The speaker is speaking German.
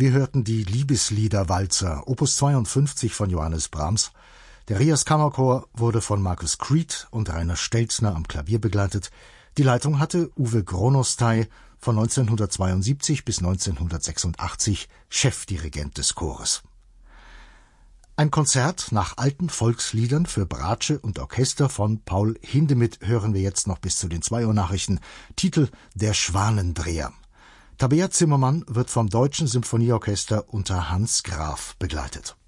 Wir hörten die Liebesliederwalzer, Opus 52 von Johannes Brahms. Der Rias Kammerchor wurde von Markus Creed und Rainer Stelzner am Klavier begleitet. Die Leitung hatte Uwe Gronostai, von 1972 bis 1986 Chefdirigent des Chores. Ein Konzert nach alten Volksliedern für Bratsche und Orchester von Paul Hindemith hören wir jetzt noch bis zu den 2 Uhr Nachrichten. Titel Der Schwanendreher. Tabea Zimmermann wird vom Deutschen Symphonieorchester unter Hans Graf begleitet.